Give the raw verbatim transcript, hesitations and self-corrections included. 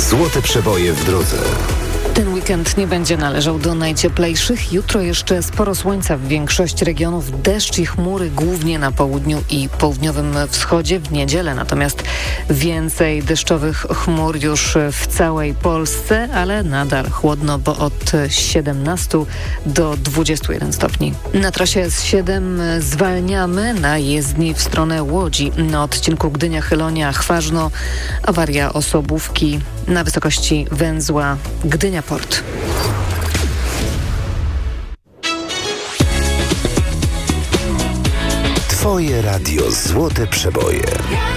Złote przeboje w drodze. Ten weekend nie będzie należał do najcieplejszych. Jutro jeszcze sporo słońca w większości regionów, deszcz i chmury głównie na południu i południowym wschodzie. W niedzielę natomiast więcej deszczowych chmur już w całej Polsce, ale nadal chłodno, bo od siedemnastu do dwudziestu jeden stopni. Na trasie S siedem zwalniamy na jezdni w stronę Łodzi. Na odcinku Gdynia-Chylonia-Chważno awaria osobówki na wysokości węzła Gdynia-Port. Twoje radio Złote Przeboje.